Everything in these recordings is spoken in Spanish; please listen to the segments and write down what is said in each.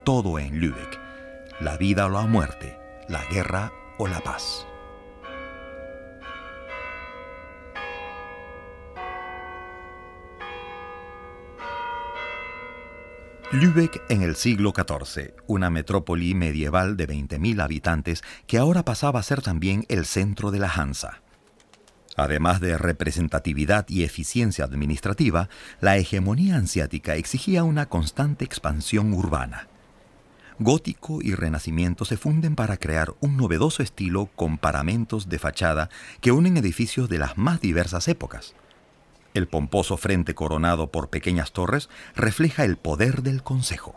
Todo en Lübeck. La vida o la muerte, la guerra o la paz. Lübeck en el siglo XIV, una metrópoli medieval de 20.000 habitantes que ahora pasaba a ser también el centro de la Hansa. Además de representatividad y eficiencia administrativa, la hegemonía hanseática exigía una constante expansión urbana. Gótico y Renacimiento se funden para crear un novedoso estilo con paramentos de fachada que unen edificios de las más diversas épocas. El pomposo frente coronado por pequeñas torres refleja el poder del concejo.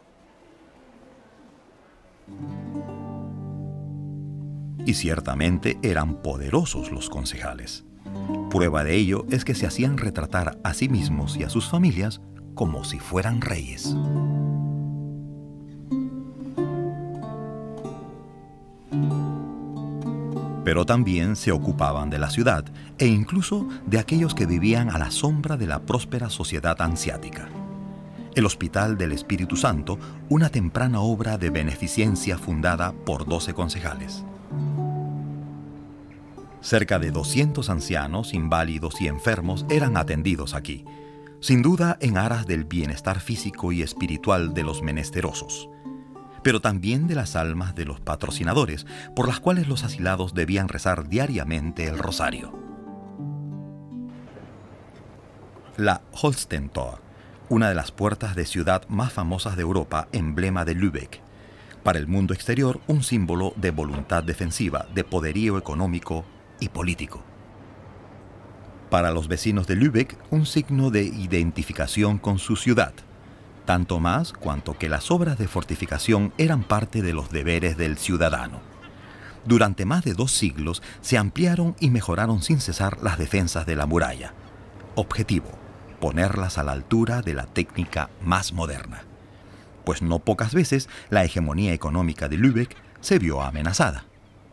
Y ciertamente eran poderosos los concejales. Prueba de ello es que se hacían retratar a sí mismos y a sus familias como si fueran reyes. Pero también se ocupaban de la ciudad e incluso de aquellos que vivían a la sombra de la próspera sociedad hanseática. El Hospital del Espíritu Santo, una temprana obra de beneficencia fundada por 12 concejales. Cerca de 200 ancianos, inválidos y enfermos eran atendidos aquí, sin duda en aras del bienestar físico y espiritual de los menesterosos, pero también de las almas de los patrocinadores, por las cuales los asilados debían rezar diariamente el rosario. La Holstentor, una de las puertas de ciudad más famosas de Europa, emblema de Lübeck. Para el mundo exterior, un símbolo de voluntad defensiva, de poderío económico y político. Para los vecinos de Lübeck, un signo de identificación con su ciudad, tanto más cuanto que las obras de fortificación eran parte de los deberes del ciudadano. Durante más de 2 siglos se ampliaron y mejoraron sin cesar las defensas de la muralla. Objetivo: ponerlas a la altura de la técnica más moderna. Pues no pocas veces la hegemonía económica de Lübeck se vio amenazada.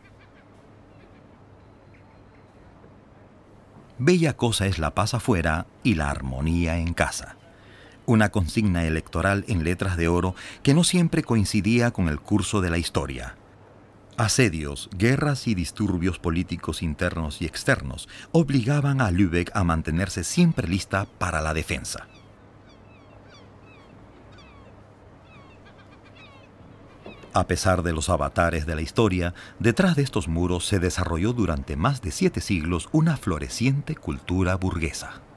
Bella cosa es la paz afuera y la armonía en casa. Una consigna electoral en letras de oro que no siempre coincidía con el curso de la historia. Asedios, guerras y disturbios políticos internos y externos obligaban a Lübeck a mantenerse siempre lista para la defensa. A pesar de los avatares de la historia, detrás de estos muros se desarrolló durante más de 7 siglos una floreciente cultura burguesa.